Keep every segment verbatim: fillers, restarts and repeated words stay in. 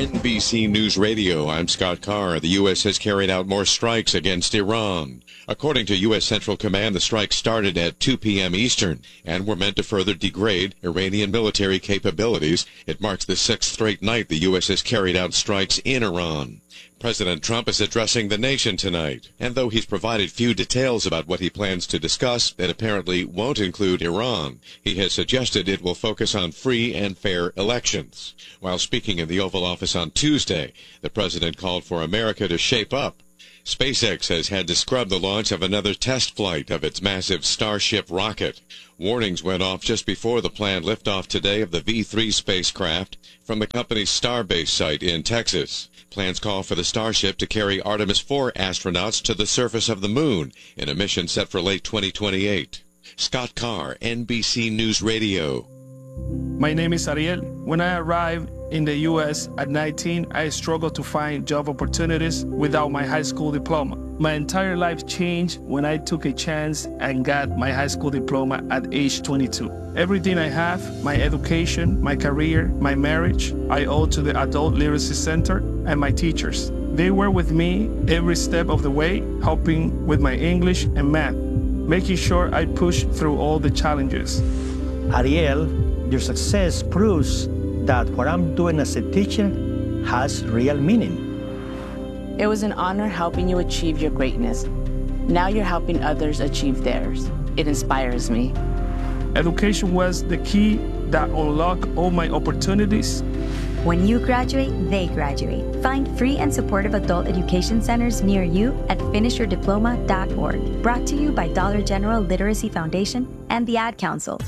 N B C News Radio, I'm Scott Carr. The U S has carried out more strikes against Iran. According to U S Central Command, the strikes started at two p.m. Eastern and were meant to further degrade Iranian military capabilities. It marks the sixth straight night the U S has carried out strikes in Iran. President Trump is addressing the nation tonight, and though he's provided few details about what he plans to discuss, it apparently won't include Iran. He has suggested it will focus on free and fair elections. While speaking in the Oval Office on Tuesday, the president called for America to shape up. SpaceX has had to scrub the launch of another test flight of its massive Starship rocket. Warnings went off just before the planned liftoff today of the V three spacecraft from the company's Starbase site in Texas. Plans call for the Starship to carry Artemis four astronauts to the surface of the moon in a mission set for late twenty twenty-eight. Scott Carr, N B C News Radio. My name is Ariel. When I arrived in the U S at nineteen, I struggled to find job opportunities without my high school diploma. My entire life changed when I took a chance and got my high school diploma at age twenty-two. Everything I have, my education, my career, my marriage, I owe to the Adult Literacy Center and my teachers. They were with me every step of the way, helping with my English and math, making sure I pushed through all the challenges. Ariel, your success proves that what I'm doing as a teacher has real meaning. It was an honor helping you achieve your greatness. Now you're helping others achieve theirs. It inspires me. Education was the key that unlocked all my opportunities. When you graduate, they graduate. Find free and supportive adult education centers near you at finish your diploma dot org. Brought to you by Dollar General Literacy Foundation and the Ad Council.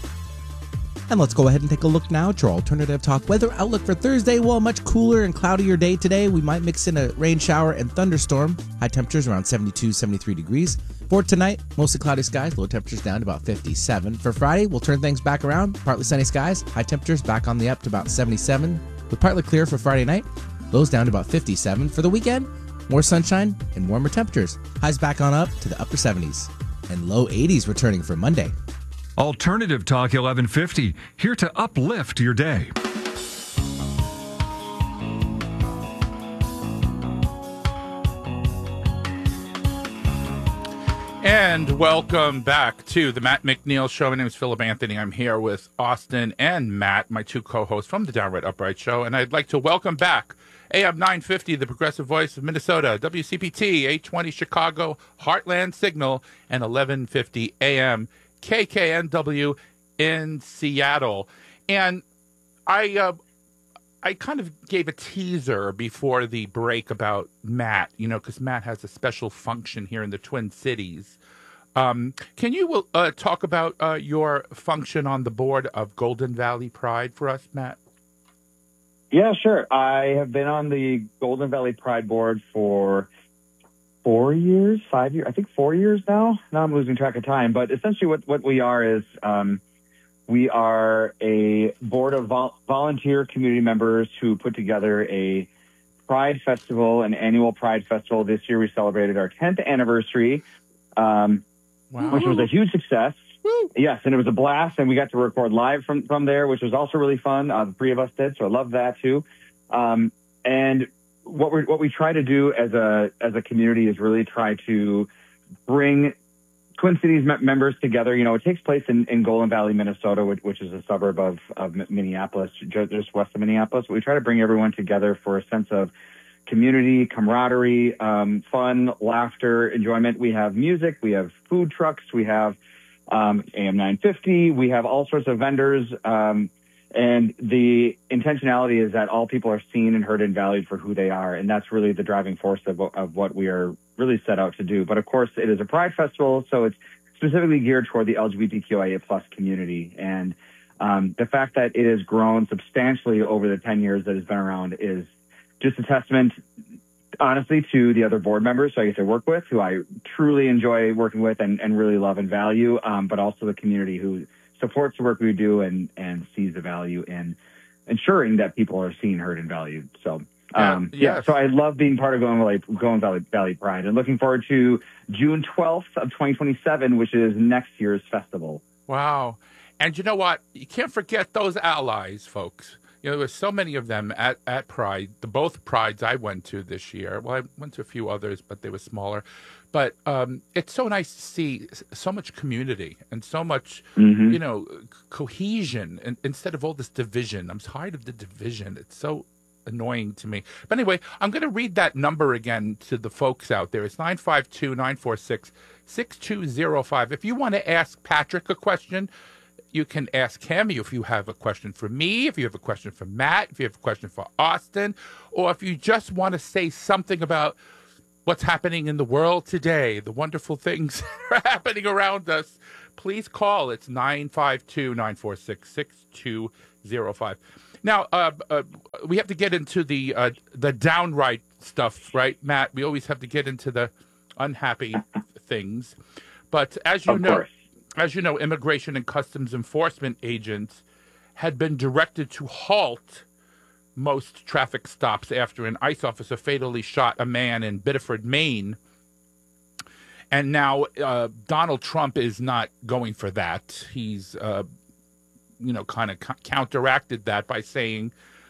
And let's go ahead and take a look now at your alternative talk weather outlook for Thursday. Well, a much cooler and cloudier day today. We might mix in a rain shower and thunderstorm. High temperatures around seventy-two, seventy-three degrees. For tonight, mostly cloudy skies, low temperatures down to about fifty-seven. For Friday, we'll turn things back around. Partly sunny skies, high temperatures back on the up to about seventy-seven. With partly clear for Friday night, lows down to about fifty-seven. For the weekend, more sunshine and warmer temperatures. Highs back on up to the upper seventies. And low eighties returning for Monday. Alternative Talk eleven fifty, here to uplift your day. And welcome back to the Matt McNeil Show. My name is Philip Anthony. I'm here with Austin and Matt, my two co-hosts from the Downright Upright Show. And I'd like to welcome back A M nine fifty, the progressive voice of Minnesota, W C P T, eight twenty Chicago, Heartland Signal, and eleven fifty A M K K N W in Seattle. And I uh, I kind of gave a teaser before the break about Matt, you know, because Matt has a special function here in the Twin Cities. Um, can you uh, talk about uh, your function on the board of Golden Valley Pride for us, Matt? Yeah, sure. I have been on the Golden Valley Pride board for four years, five years, I think four years now. Now I'm losing track of time. But essentially what, what we are is um, we are a board of vol- volunteer community members who put together a Pride Festival, an annual Pride Festival. This year we celebrated our tenth anniversary, um, wow. which was a huge success. Woo. Yes, and it was a blast, and we got to record live from, from there, which was also really fun. Uh, the three of us did, so I love that too. Um, and what we what we try to do as a as a community is really try to bring Twin Cities me- members together. You know, it takes place in, in Golden Valley, Minnesota, which, which is a suburb of, of Minneapolis, just west of Minneapolis. But we try to bring everyone together for a sense of community, camaraderie, um, fun, laughter, enjoyment. We have music, we have food trucks, we have um, A M nine fifty, we have all sorts of vendors. Um, And the intentionality is that all people are seen and heard and valued for who they are. And that's really the driving force of, of what we are really set out to do. But of course, it is a Pride Festival, so it's specifically geared toward the L G B T Q I A plus community. And um, the fact that it has grown substantially over the ten years that it's been around is just a testament, honestly, to the other board members who I get to work with, who I truly enjoy working with and, and really love and value, um, but also the community who supports the work we do and, and sees the value in ensuring that people are seen, heard, and valued. So, um, yeah, yeah, so I love being part of Golden Valley, Golden Valley, Valley Pride, and looking forward to June twelfth of twenty twenty-seven, which is next year's festival. Wow. And you know what? You can't forget those allies, folks. You know, there were so many of them at, at Pride, the both Prides I went to this year. Well, I went to a few others, but they were smaller. But um, it's so nice to see so much community and so much, mm-hmm. you know, cohesion and, instead of all this division. I'm tired of the division. It's so annoying to me. But anyway, I'm going to read that number again to the folks out there. It's nine five two, nine four six, six two zero five. If you want to ask Patrick a question, you can ask him. If you have a question for me, if you have a question for Matt, if you have a question for Austin, or if you just want to say something about what's happening in the world today, the wonderful things that are happening around us, please call. It's nine five two, nine four six, six two zero five. Now, uh, uh, we have to get into the uh, the downright stuff, right, Matt? We always have to get into the unhappy things. But as you of know, course. as you know, Immigration and Customs Enforcement agents had been directed to halt most traffic stops after an ICE officer fatally shot a man in Biddeford, Maine. And now uh, Donald Trump is not going for that. He's, uh, you know, kind of co- counteracted that by saying,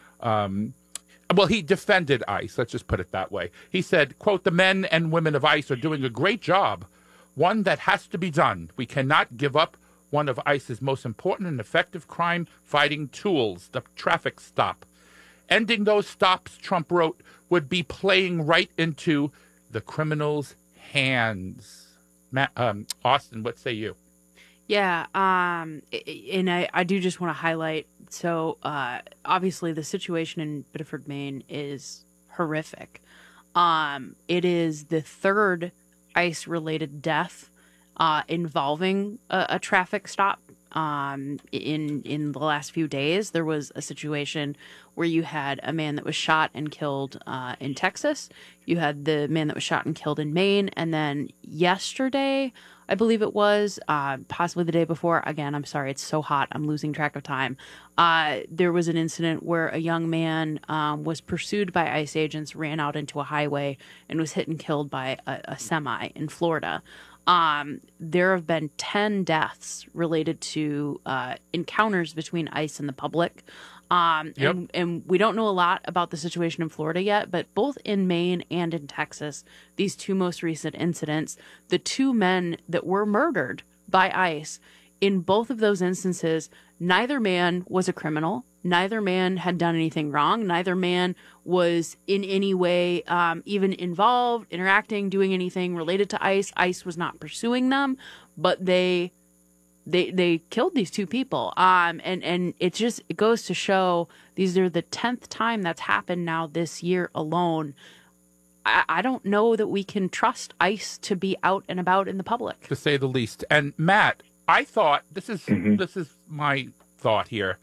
um, well, he defended ICE. Let's just put it that way. He said, quote, "The men and women of ICE are doing a great job, one that has to be done. We cannot give up one of ICE's most important and effective crime-fighting tools, the traffic stop. Ending those stops," Trump wrote, "would be playing right into the criminals' hands." Matt, um, Austin, what say you? Yeah, um, and I, I do just want to highlight, so uh, obviously the situation in Biddeford, Maine is horrific. Um, it is the third ICE-related death uh, involving a, a traffic stop. Um, in in the last few days, there was a situation where you had a man that was shot and killed uh, in Texas. You had the man that was shot and killed in Maine. And then yesterday, I believe it was, uh, possibly the day before, again, I'm sorry, it's so hot, I'm losing track of time. Uh, there was an incident where a young man um, was pursued by ICE agents, ran out into a highway, and was hit and killed by a, a semi in Florida. Um, there have been ten deaths related to uh, encounters between ICE and the public. Um, Yep. and, and we don't know a lot about the situation in Florida yet, but both in Maine and in Texas, these two most recent incidents, the two men that were murdered by ICE, in both of those instances, neither man was a criminal. Neither man had done anything wrong. Neither man was in any way um, even involved, interacting, doing anything related to ICE. ICE was not pursuing them, but they they they killed these two people. Um, and, and it just it goes to show these are the tenth time that's happened now this year alone. I, I don't know that we can trust ICE to be out and about in the public, To say the least. And Matt, I thought, this is Mhm. this is my thought here.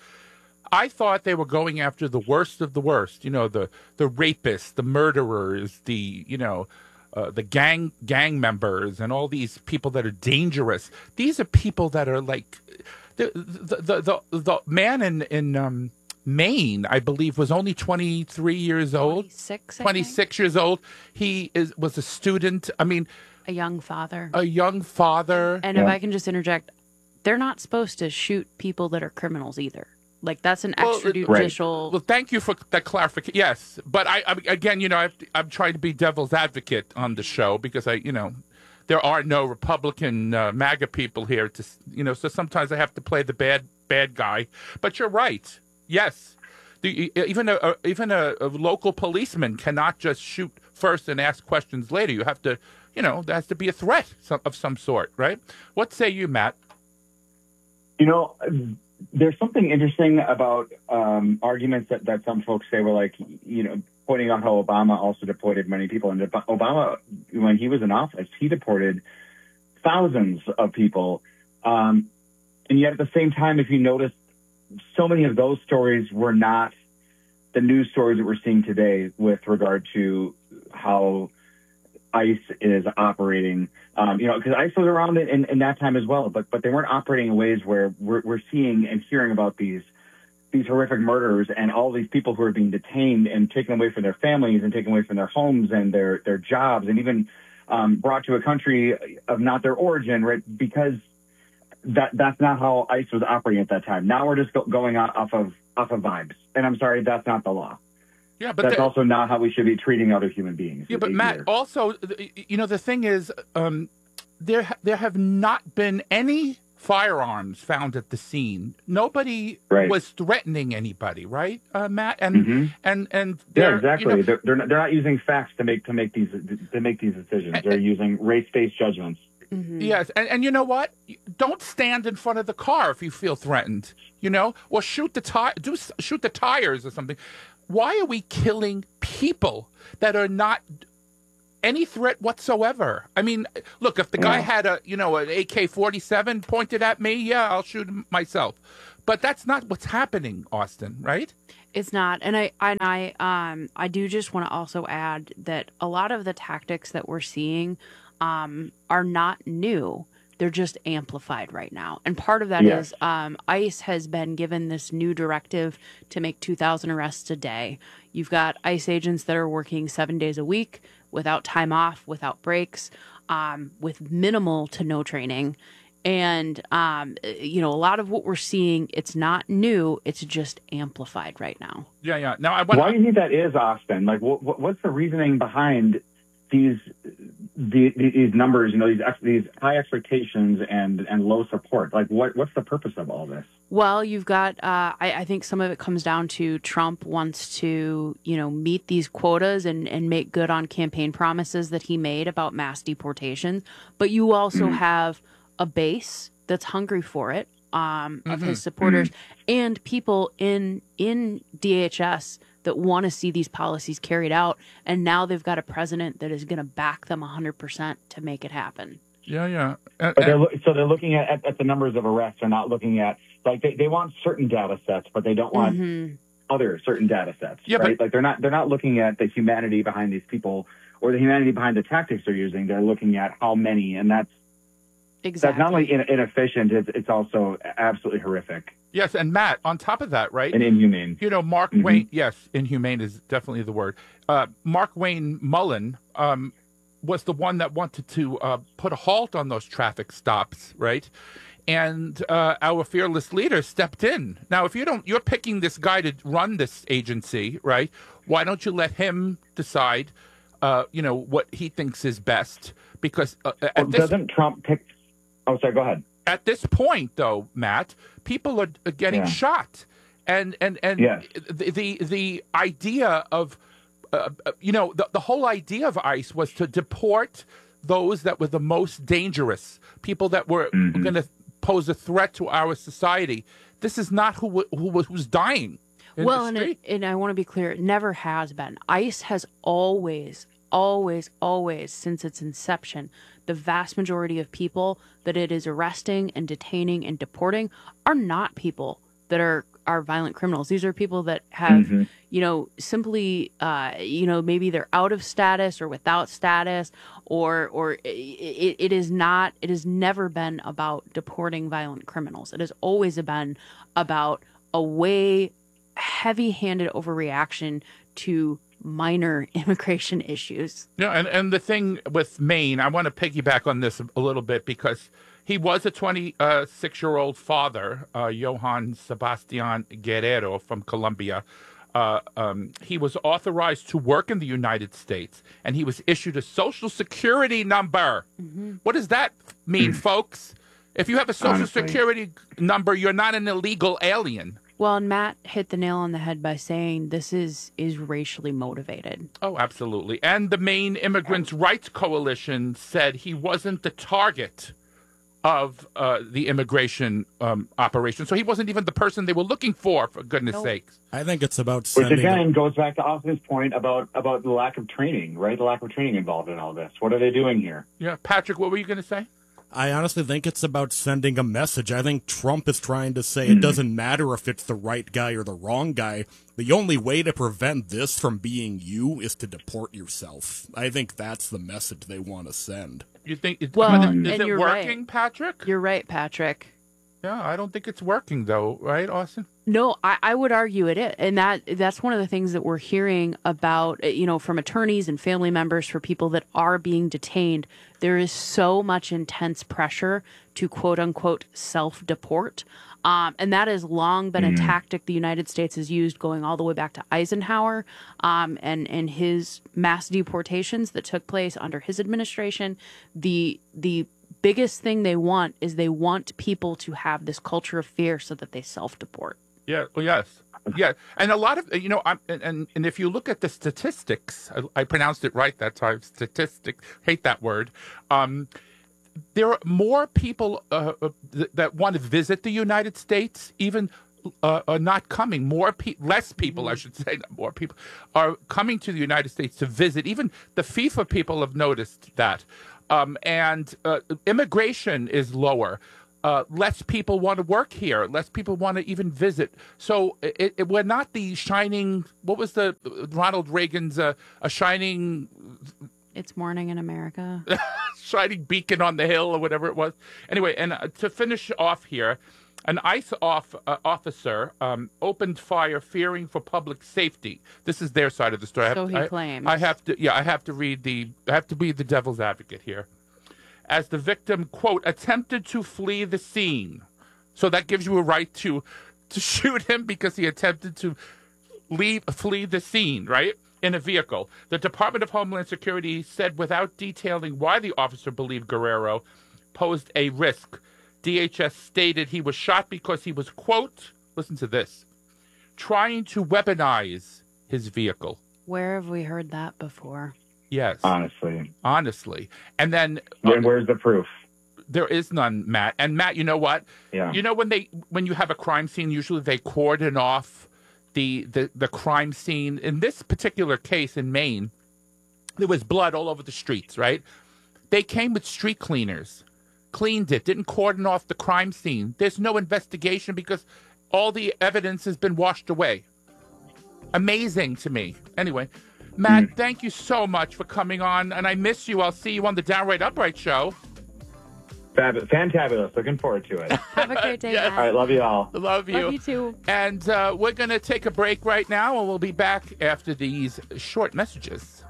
I thought they were going after the worst of the worst, you know, the the rapists, the murderers, the, you know, uh, the gang gang members and all these people that are dangerous. These are people that are like the the the the, the man in in um, Maine, I believe, was only twenty-three years old. twenty-six, I twenty-six years old. He is was a student. I mean, a young father. a young father. And if I can just interject, they're not supposed to shoot people that are criminals either. Like, that's an Well, it- extrajudicial. Well, thank you for that clarification. Yes, but I, I again, you know, I've, I'm trying to be devil's advocate on the show because I, you know, there are no Republican uh, MAGA people here to, you know, so sometimes I have to play the bad bad guy. But you're right. Yes, the, even a, a even a, a local policeman cannot just shoot first and ask questions later. You have to, you know, there has to be a threat some, of some sort, right? What say you, Matt? You know, there's something interesting about um, arguments that, that some folks say were like, you know, pointing out how Obama also deported many people. And Obama, when he was in office, he deported thousands of people. Um, and yet at the same time, if you notice, so many of those stories were not the news stories that we're seeing today with regard to how ICE is operating. Um, you know, because ICE was around in, in, in that time as well, but but they weren't operating in ways where we're, we're seeing and hearing about these these horrific murders and all these people who are being detained and taken away from their families and taken away from their homes and their their jobs and even um, brought to a country of not their origin, right? Because that that's not how ICE was operating at that time. Now we're just go, going off of off of vibes. and I'm sorry, that's not the law. Yeah, but that's the, also not how we should be treating other human beings. Yeah, but Matt, either. also, you know, the thing is, um, there there have not been any firearms found at the scene. Nobody right. was threatening anybody, right, uh, Matt? And mm-hmm. and and yeah, exactly. You know, they're they're not, they're not using facts to make to make these to make these decisions. They're using race-based judgments. Mm-hmm. Yes, and and you know what? Don't stand in front of the car if you feel threatened. You know, or shoot the tire, do shoot the tires or something. Why are we killing people that are not any threat whatsoever? I mean, look, if the guy yeah. had a, you know, an A K forty-seven pointed at me, yeah, I'll shoot him myself. But that's not what's happening, Austin, right? It's not. And I and I um I do just want to also add that a lot of the tactics that we're seeing um are not new. They're just amplified right now. And part of that yes. is um, ICE has been given this new directive to make two thousand arrests a day. You've got ICE agents that are working seven days a week without time off, without breaks, um, with minimal to no training. And, um, you know, a lot of what we're seeing, it's not new. It's just amplified right now. Yeah, yeah. Now, I want Why do you think that is, Austin? Like, what, what, what's the reasoning behind these the, these numbers, you know, these these high expectations and and low support? Like, what what's the purpose of all this? Well, you've got, uh, I, I think some of it comes down to Trump wants to, you know, meet these quotas and, and make good on campaign promises that he made about mass deportation. But you also mm-hmm. have a base that's hungry for it, um, of mm-hmm. his supporters mm-hmm. and people in in D H S that want to see these policies carried out. And now they've got a president that is going to back them one hundred percent to make it happen. Yeah, yeah. Uh, but they're, so they're looking at, at, at the numbers of arrests. They're not looking at, like, they, they want certain data sets, but they don't want mm-hmm. other certain data sets. Yeah, right? But, like, they're not they're not looking at the humanity behind these people or the humanity behind the tactics they're using. They're looking at how many, and that's exactly. that's not only in, inefficient, it's, it's also absolutely horrific. Yes, and Matt, on top of that, right? And inhumane. You know, Mark mm-hmm. Wayne, yes, inhumane is definitely the word. Uh, Mark Wayne Mullen um, was the one that wanted to uh, put a halt on those traffic stops, right? And uh, our fearless leader stepped in. Now, if you don't, you're picking this guy to run this agency, right? Why don't you let him decide, uh, you know, what he thinks is best? Because uh, at well, this, doesn't Trump pick? Oh, sorry. Go ahead. At this point, though, Matt, people are, are getting yeah. shot, and and and yes. the, the the idea of, uh, you know, the the whole idea of ICE was to deport those that were the most dangerous, people that were mm-hmm. going to pose a threat to our society. This is not who who who's dying. In well, the and street. it, and I want to be clear, it never has been. ICE has always, always, always, since its inception, the vast majority of people that it is arresting and detaining and deporting are not people that are, are violent criminals. These are people that have, mm-hmm. you know, simply, uh, you know, maybe they're out of status or without status, or or it, it is not, it has never been about deporting violent criminals. It has always been about a way heavy-handed overreaction to minor immigration issues. Yeah, and, and the thing with Maine, I want to piggyback on this a little bit because he was a twenty-six-year-old father, uh, Johann Sebastian Guerrero from Colombia. Uh, um, he was authorized to work in the United States, and he was issued a Social Security number. Mm-hmm. What does that mean, folks? If you have a Social Honestly. Security number, you're not an illegal alien. Well, and Matt hit the nail on the head by saying this is is racially motivated. Oh, absolutely. And the Maine Immigrants' Rights Coalition said he wasn't the target of uh, the immigration um, operation. So he wasn't even the person they were looking for, for goodness Nope. sakes. I think it's about Which sending... again goes back to Austin's point about, about the lack of training, right? The lack of training involved in all this. What are they doing here? Yeah. Patrick, what were you going to say? I honestly think it's about sending a message. I think Trump is trying to say mm-hmm. it doesn't matter if it's the right guy or the wrong guy. The only way to prevent this from being you is to deport yourself. I think that's the message they want to send. You think it, well, is and it you're working, right. Patrick? You're right, Patrick. Yeah, I don't think it's working, though, right, Austin? No, I, I would argue it is. And that that's one of the things that we're hearing about, you know, from attorneys and family members for people that are being detained. There is so much intense pressure to, quote unquote, self-deport. Um, and that has long been Mhm. a tactic the United States has used going all the way back to Eisenhower um, and, and his mass deportations that took place under his administration. The the biggest thing they want is they want people to have this culture of fear so that they self-deport. Yeah. Well, yes. Yeah. And a lot of, you know, I'm, and, and, and if you look at the statistics, I, I pronounced it right that time, statistic, hate that word. Um, there are more people uh, uh, th- that want to visit the United States, even uh, are not coming. More pe- less people, I should say, not more people, are coming to the United States to visit. Even the FIFA people have noticed that. Um, and uh, immigration is lower. Uh, less people want to work here. Less people want to even visit. So it, it, we're not the shining. What was the Ronald Reagan's uh, a shining? It's morning in America. Shining beacon on the hill or whatever it was. Anyway, and uh, to finish off here, an ICE off, uh, officer um, opened fire, fearing for public safety. This is their side of the story. I have So to- he I, claims. I have to. Yeah, I have to read the. I have to be the devil's advocate here. As the victim, quote, attempted to flee the scene. So that gives you a right to to shoot him because he attempted to leave, flee the scene, right? In a vehicle. The Department of Homeland Security said without detailing why the officer believed Guerrero posed a risk. D H S stated he was shot because he was, quote, listen to this, trying to weaponize his vehicle. Where have we heard that before? Yes. Honestly. Honestly. And then Then where's the proof? there is none, Matt. And Matt, you know what? Yeah. You know when they when you have a crime scene, usually they cordon off the the, the crime scene. In this particular case in Maine, there was blood all over the streets, right? They came with street cleaners, cleaned it, didn't cordon off the crime scene. There's no investigation because all the evidence has been washed away. Amazing to me. Anyway, Matt, mm. thank you so much for coming on, and I miss you. I'll see you on the Downright Upright show. Fab- fantabulous. Looking forward to it. Have a great day, Yes. Matt. All right. Love you all. Love you. Love you too. And uh, we're going to take a break right now, and we'll be back after these short messages.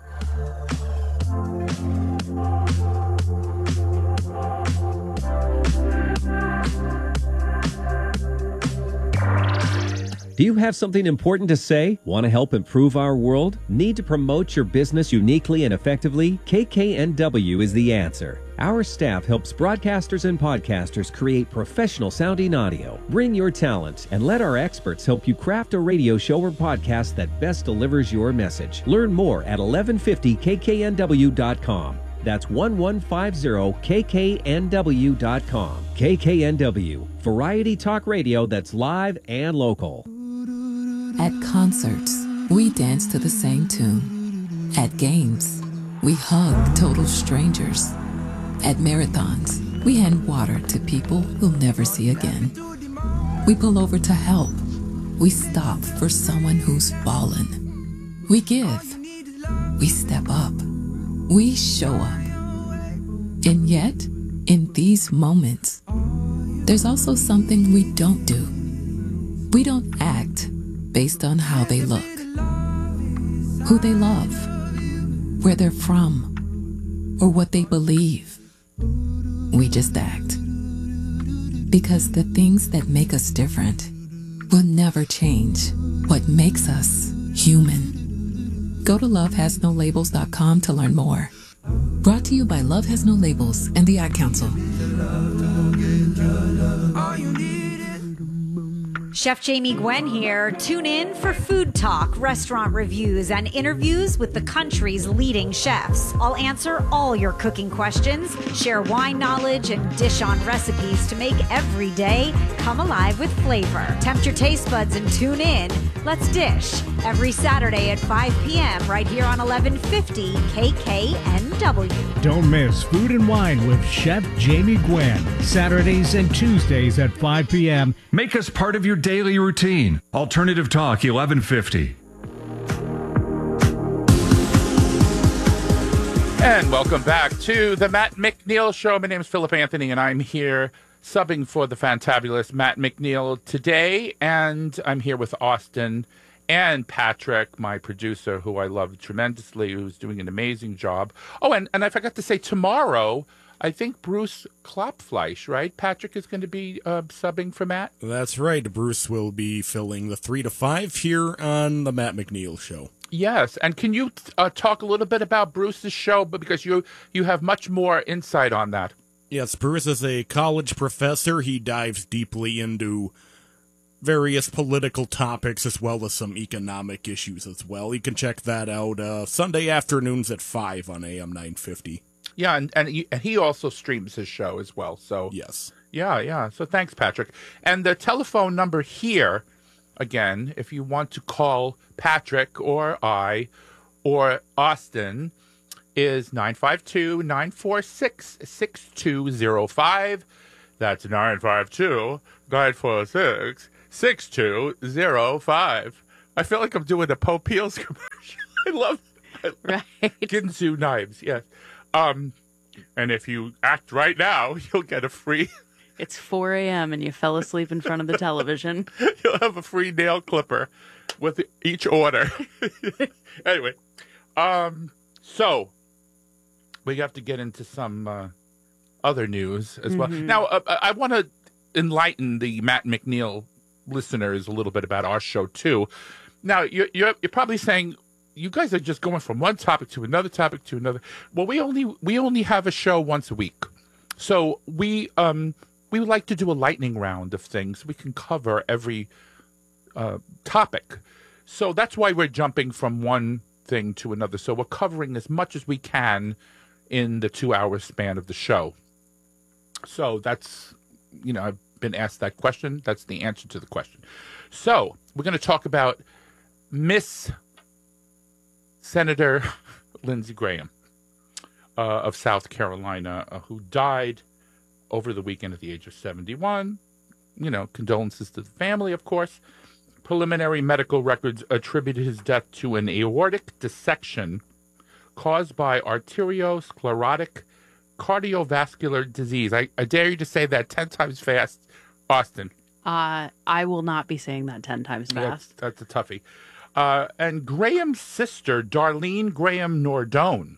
Do you have something important to say? Want to help improve our world? Need to promote your business uniquely and effectively? K K N W is the answer. Our staff helps broadcasters and podcasters create professional sounding audio. Bring your talent and let our experts help you craft a radio show or podcast that best delivers your message. Learn more at eleven fifty K K N W dot com. That's eleven fifty K K N W dot com. K K N W, variety talk radio that's live and local. At concerts, we dance to the same tune. At games, we hug total strangers. At marathons, we hand water to people we'll never see again. We pull over to help. We stop for someone who's fallen. We give. We step up. We show up. And yet, in these moments, there's also something we don't do. We don't act based on how they look, who they love, where they're from, or what they believe. We just act. Because the things that make us different will never change what makes us human. Go to love has no labels dot com to learn more. Brought to you by Love Has No Labels and the Ad Council. Chef Jamie Gwen here. Tune in for food talk, restaurant reviews, and interviews with the country's leading chefs. I'll answer all your cooking questions, share wine knowledge, and dish on recipes to make every day come alive with flavor. Tempt your taste buds and tune in. Let's dish every Saturday at five p.m. right here on eleven fifty K K N W. Don't miss Food and Wine with Chef Jamie Gwen. Saturdays and Tuesdays at five p.m. Make us part of your daily routine. Alternative Talk eleven fifty. And welcome back to the Matt McNeil Show. My name is Philip Anthony, and I'm here subbing for the fantabulous Matt McNeil today. And I'm here with Austin and Patrick, my producer, who I love tremendously, who's doing an amazing job. Oh, and, and I forgot to say, tomorrow, I think Bruce Klopfleisch, right? Patrick is going to be uh, subbing for Matt. That's right. Bruce will be filling the three to five here on the Matt McNeil Show. Yes, and can you uh, talk a little bit about Bruce's show, but because you you have much more insight on that. Yes, Bruce is a college professor. He dives deeply into various political topics as well as some economic issues as well. You can check that out uh, Sunday afternoons at five on A M nine fifty. Yeah, and, and, he, and he also streams his show as well. So yes. Yeah, yeah. So thanks, Patrick. And the telephone number here, again, if you want to call Patrick or I or Austin, is nine five two, nine four six, six two zero five. That's nine five two, nine four six, six two zero five. I feel like I'm doing a Pope Peels commercial. I love it. Right. Ginsu knives, yes. Um, and if you act right now, you'll get a free... It's four a.m. and you fell asleep in front of the television. You'll have a free nail clipper with each order. Anyway, um, so we have to get into some uh, other news as well. Mhm. Now, uh, I want to enlighten the Matt McNeil listeners a little bit about our show, too. Now, you're, you're, you're probably saying, you guys are just going from one topic to another topic to another. Well, we only we only have a show once a week. So we... um. We would like to do a lightning round of things. We can cover every uh, topic. So that's why we're jumping from one thing to another. So we're covering as much as we can in the two-hour span of the show. So that's, you know, I've been asked that question. That's the answer to the question. So we're going to talk about Miss Senator Lindsey Graham uh, of South Carolina, uh, who died over the weekend at the age of seventy-one. You know, condolences to the family, of course. Preliminary medical records attributed his death to an aortic dissection caused by arteriosclerotic cardiovascular disease. I, I dare you to say that ten times fast, Austin. Uh, I will not be saying that ten times fast. That's, that's a toughie. Uh, and Graham's sister, Darlene Graham Nordone,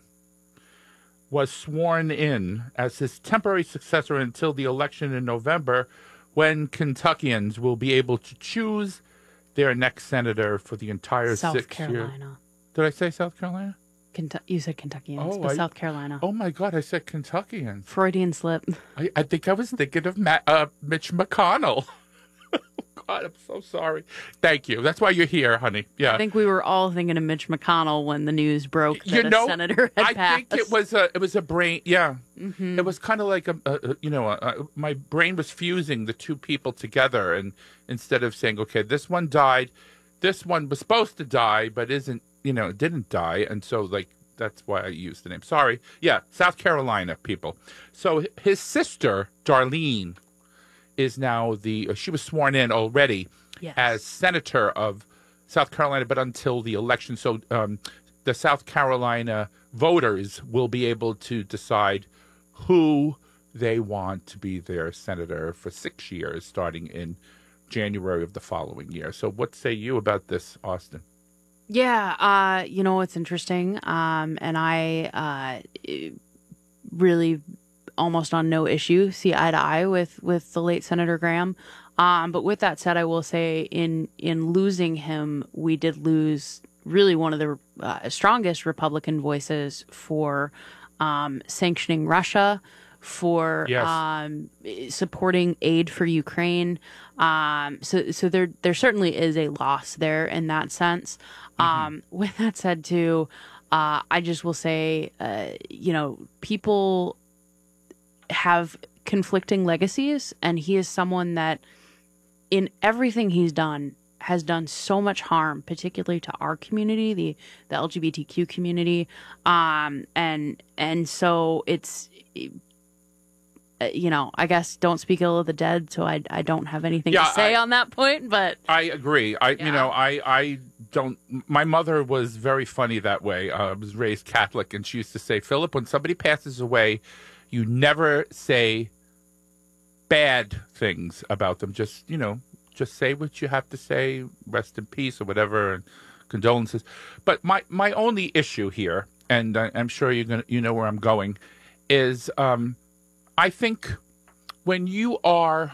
was sworn in as his temporary successor until the election in November, when Kentuckians will be able to choose their next senator for the entire South six Carolina. years. Did I say South Carolina? Kentu- you said Kentuckians, Oh, but I- South Carolina. Oh, my God, I said Kentuckians. Freudian slip. I, I think I was thinking of Matt, uh, Mitch McConnell. God, I'm so sorry. Thank you. That's why you're here, honey. Yeah. I think we were all thinking of Mitch McConnell when the news broke that you know, a senator had I passed. think it was a it was a brain. Yeah, Mhm. it was kind of like a, a you know a, a, my brain was fusing the two people together, and instead of saying, okay, this one died, this one was supposed to die but isn't, you know, didn't die, and so like that's why I used the name. Sorry. Yeah, South Carolina people. So his sister Darlene is now the she was sworn in already Yes. as senator of South Carolina, but until the election. So um, the South Carolina voters will be able to decide who they want to be their senator for six years, starting in January of the following year. So what say you about this, Austin? Yeah, uh, you know, it's interesting. Um, and I uh, really almost on no issue see eye to eye with, with the late Senator Graham. Um, but with that said, I will say in, in losing him, we did lose really one of the uh, strongest Republican voices for um, sanctioning Russia, for Yes. um, supporting aid for Ukraine. Um, so so there there certainly is a loss there in that sense. Um, with that said, too, uh, I just will say, uh, you know, people have conflicting legacies, and he is someone that in everything he's done has done so much harm, particularly to our community, the, the L G B T Q community. Um, and, and so it's, uh, you know, I guess don't speak ill of the dead. So I, I don't have anything Yeah, to say I- on that point, but I agree. I, you know, I, I don't. My mother was very funny that way. Uh, I was raised Catholic, and she used to say, "Philip, when somebody passes away, you never say bad things about them. Just, you know, just say what you have to say. Rest in peace, or whatever, and condolences." But my my only issue here, and I, I'm sure you're gonna, you know where I'm going, is um, I think when you are,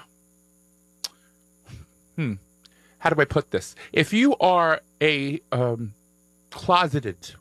hmm, how do I put this? If you are a um, closeted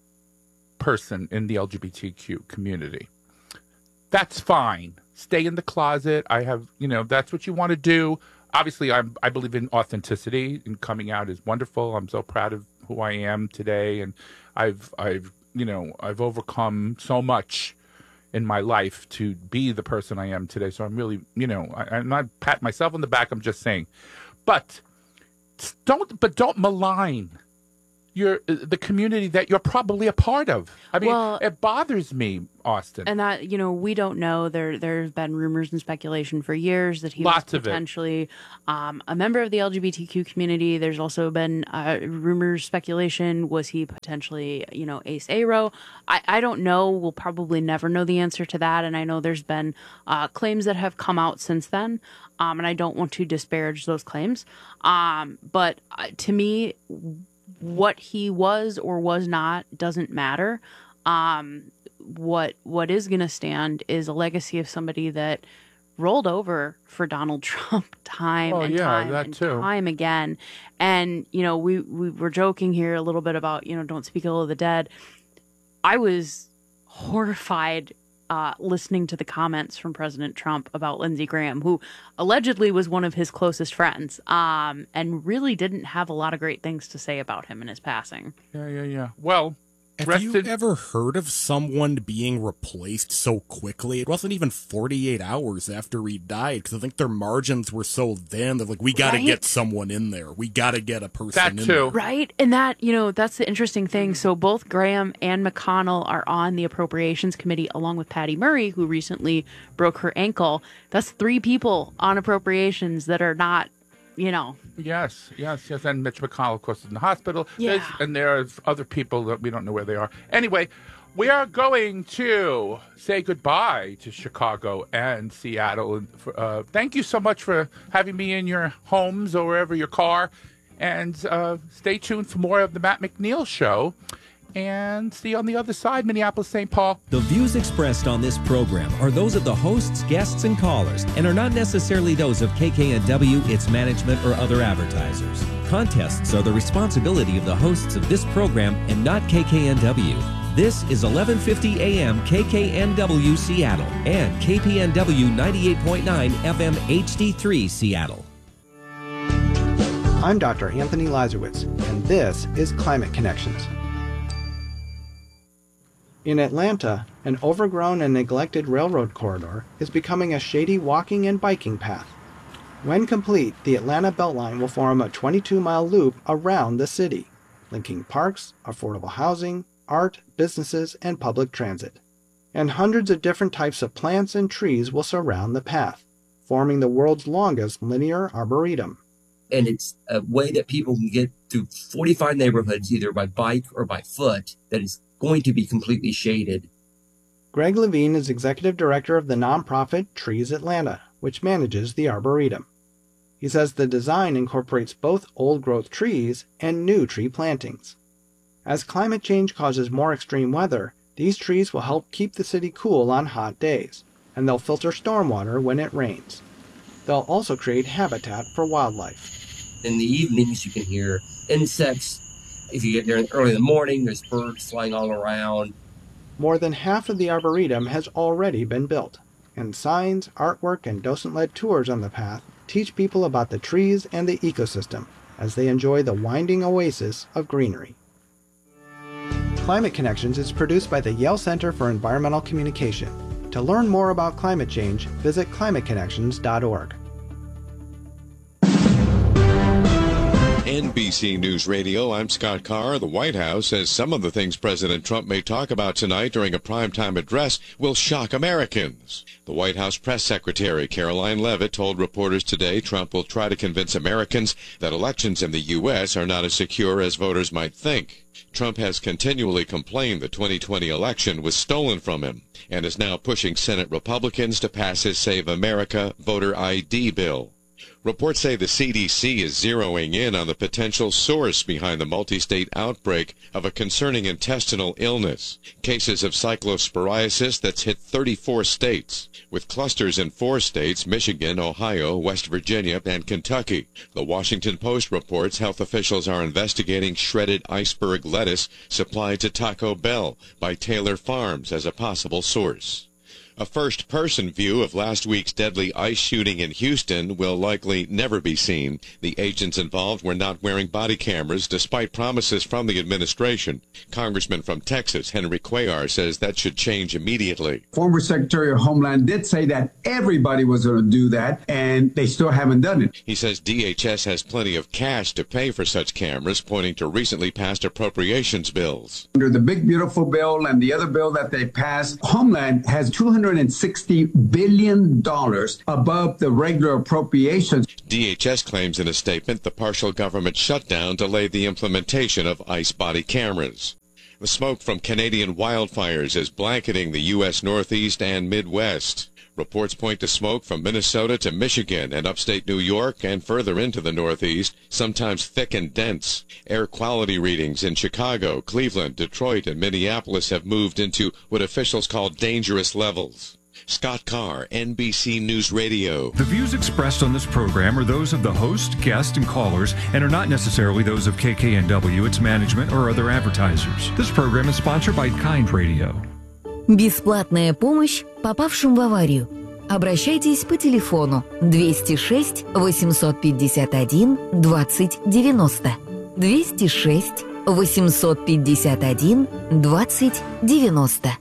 person in the L G B T Q community, that's fine. Stay in the closet. I have, you know, that's what you want to do. Obviously, I'm, I believe in authenticity, and coming out is wonderful. I'm so proud of who I am today, and I've, I've, you know, I've overcome so much in my life to be the person I am today. So I'm really, you know, I, I'm not patting myself on the back. I'm just saying, but don't, but don't malign your the community that you're probably a part of. I mean, Well, it bothers me, Austin. And that, you know, we don't know. There, there's been rumors and speculation for years that he Lots was of it. potentially um, a member of the L G B T Q community. There's also been uh, rumors, speculation. Was he potentially, you know, Ace Aro? I, I don't know. We'll probably never know the answer to that. And I know there's been uh, claims that have come out since then. Um, and I don't want to disparage those claims. Um, but uh, to me, what he was or was not doesn't matter. Um, what what is going to stand is a legacy of somebody that rolled over for Donald Trump time Oh, and yeah, time that and too. time again. And, you know, we, we were joking here a little bit about, you know, don't speak ill of the dead. I was horrified uh, listening to the comments from President Trump about Lindsey Graham, who allegedly was one of his closest friends, um, and really didn't have a lot of great things to say about him in his passing. Yeah, yeah, yeah. Well, have rest you in- ever heard of someone being replaced so quickly? It wasn't even forty-eight hours after he died, because I think their margins were so thin that, like, we got to Right? get someone in there. We got to get a person That in too. there. Right. And that, you know, that's the interesting thing. So both Graham and McConnell are on the Appropriations Committee, along with Patty Murray, who recently broke her ankle. That's three people on appropriations that are not, you know. Yes, yes, yes. And Mitch McConnell, of course, is in the hospital. Yeah. There's- And there's other people that we don't know where they are. Anyway, we are going to say goodbye to Chicago and Seattle. And for, uh, thank you so much for having me in your homes or wherever your car. And uh, stay tuned for more of the Matt McNeil Show. And see you on the other side, Minneapolis, Saint Paul. The views expressed on this program are those of the hosts, guests, and callers, and are not necessarily those of K K N W, its management, or other advertisers. Contests are the responsibility of the hosts of this program and not K K N W. This is eleven fifty A M K K N W Seattle and K P N W ninety-eight point nine F M H D three Seattle. I'm Doctor Anthony Lazarowitz, and this is Climate Connections. In Atlanta, an overgrown and neglected railroad corridor is becoming a shady walking and biking path. When complete, the Atlanta Beltline will form a twenty-two mile loop around the city, linking parks, affordable housing, art, businesses, and public transit. And hundreds of different types of plants and trees will surround the path, forming the world's longest linear arboretum. And it's a way that people can get to forty-five neighborhoods either by bike or by foot that is going to be completely shaded. Greg Levine is executive director of the nonprofit Trees Atlanta, which manages the arboretum. He says the design incorporates both old-growth trees and new tree plantings. As climate change causes more extreme weather, these trees will help keep the city cool on hot days, and they'll filter stormwater when it rains. They'll also create habitat for wildlife. In the evenings, you can hear insects. If you get there early in the morning, there's birds flying all around. More than half of the arboretum has already been built, and signs, artwork, and docent-led tours on the path teach people about the trees and the ecosystem as they enjoy the winding oasis of greenery. Climate Connections is produced by the Yale Center for Environmental Communication. To learn more about climate change, visit climate connections dot org. N B C News Radio, I'm Scott Carr. The White House says some of the things President Trump may talk about tonight during a primetime address will shock Americans. The White House press secretary, Caroline Leavitt, told reporters today Trump will try to convince Americans that elections in the U S are not as secure as voters might think. Trump has continually complained the twenty twenty election was stolen from him and is now pushing Senate Republicans to pass his Save America voter I D bill. Reports say the C D C is zeroing in on the potential source behind the multi-state outbreak of a concerning intestinal illness. Cases of cyclosporiasis that's hit thirty-four states, with clusters in four states, Michigan, Ohio, West Virginia, and Kentucky. The Washington Post reports health officials are investigating shredded iceberg lettuce supplied to Taco Bell by Taylor Farms as a possible source. A first-person view of last week's deadly ICE shooting in Houston will likely never be seen. The agents involved were not wearing body cameras despite promises from the administration. Congressman from Texas, Henry Cuellar, says that should change immediately. Former Secretary of Homeland did say that everybody was going to do that, and they still haven't done it. He says D H S has plenty of cash to pay for such cameras, pointing to recently passed appropriations bills. Under the big, beautiful bill and the other bill that they passed, Homeland has two hundred sixty billion dollars above the regular appropriations. D H S claims in a statement the partial government shutdown delayed the implementation of ICE body cameras. The smoke from Canadian wildfires is blanketing the U S Northeast and Midwest. Reports point to smoke from Minnesota to Michigan and upstate New York and further into the Northeast, sometimes thick and dense. Air quality readings in Chicago, Cleveland, Detroit, and Minneapolis have moved into what officials call dangerous levels. Scott Carr, N B C News Radio. The views expressed on this program are those of the host, guests, and callers, and are not necessarily those of K K N W, its management, or other advertisers. This program is sponsored by Kind Radio. Бесплатная помощь попавшим в аварию. Обращайтесь по телефону двести шесть восемьсот пятьдесят один двадцать девяносто. двести шесть восемьсот пятьдесят один двадцать девяносто.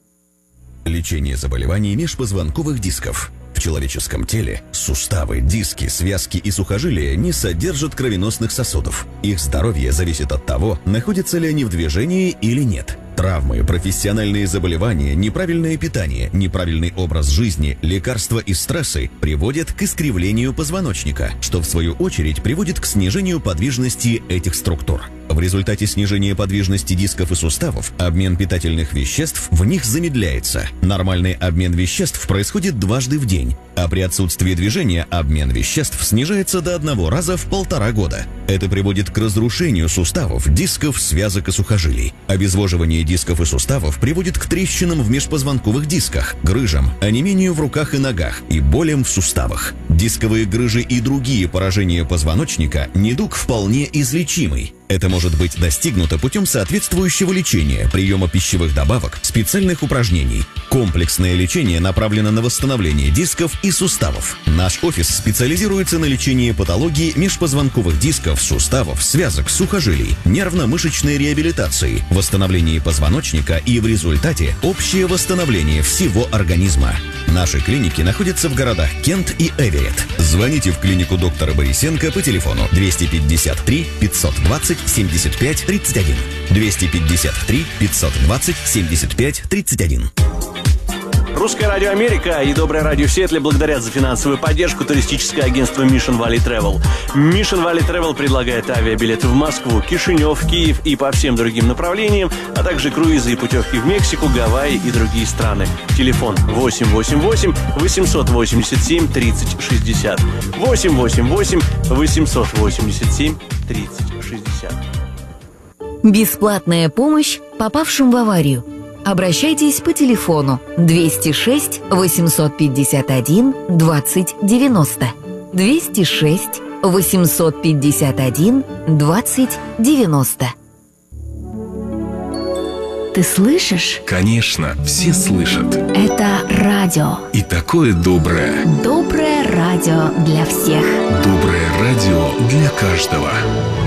Лечение заболеваний межпозвонковых дисков. В человеческом теле суставы, диски, связки и сухожилия не содержат кровеносных сосудов. Их здоровье зависит от того, находятся ли они в движении или нет. Травмы, профессиональные заболевания, неправильное питание, неправильный образ жизни, лекарства и стрессы приводят к искривлению позвоночника, что в свою очередь приводит к снижению подвижности этих структур. В результате снижения подвижности дисков и суставов обмен питательных веществ в них замедляется. Нормальный обмен веществ происходит дважды в день, а при отсутствии движения обмен веществ снижается до одного раза в полтора года. Это приводит к разрушению суставов, дисков, связок и сухожилий. Обезвоживание дисков и суставов приводит к трещинам в межпозвонковых дисках, грыжам, онемению в руках и ногах и болям в суставах. Дисковые грыжи и другие поражения позвоночника – недуг вполне излечимый. Это может быть достигнуто путем соответствующего лечения, приема пищевых добавок, специальных упражнений. Комплексное лечение направлено на восстановление дисков и суставов. Наш офис специализируется на лечении патологии межпозвонковых дисков, суставов, связок, сухожилий, нервно-мышечной реабилитации, восстановлении позвоночника и в результате общее восстановление всего организма. Наши клиники находятся в городах Кент и Эверетт. Звоните в клинику доктора Борисенко по телефону двести пятьдесят три пятьсот двадцать семьдесят пять тридцать один. двести пятьдесят три пятьсот двадцать семьдесят пять тридцать один. Русское радио Америка и Доброе радио в Сиэтле благодарят за финансовую поддержку туристическое агентство Mission Valley Travel. Mission Valley Travel предлагает авиабилеты в Москву, Кишинев, Киев и по всем другим направлениям, а также круизы и путевки в Мексику, Гавайи и другие страны. Телефон восемь восемь восемь восемьсот восемьдесят семь тридцать шестьдесят. восемь восемь восемь восемьсот восемьдесят семь тридцать шестьдесят. Бесплатная помощь попавшим в аварию. Обращайтесь по телефону двести шесть восемьсот пятьдесят один двадцать девяносто. двести шесть восемьсот пятьдесят один двадцать девяносто. Ты слышишь? Конечно, все слышат. Это радио. И такое доброе. Доброе радио для всех. Доброе радио для каждого.